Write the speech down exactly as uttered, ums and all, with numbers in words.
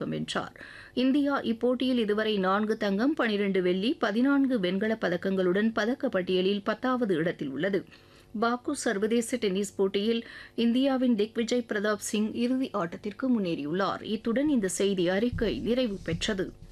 பதக்கம் வென்றார். இந்தியா இப்போட்டியில் இதுவரை நான்கு தங்கம், பனிரண்டு வெள்ளி, பதினான்கு வெண்கலப் பதக்கங்களுடன் பதக்கப் பட்டியலில் பத்தாவது இடத்தில் உள்ளது. பாக்கு சர்வதேச டென்னிஸ் போட்டியில் இந்தியாவின் திக்விஜய் பிரதாப் சிங் இறுதி ஆட்டத்திற்கு முன்னேறியுள்ளார். இத்துடன் இந்த செய்தி அறிக்கை நிறைவு பெற்றது.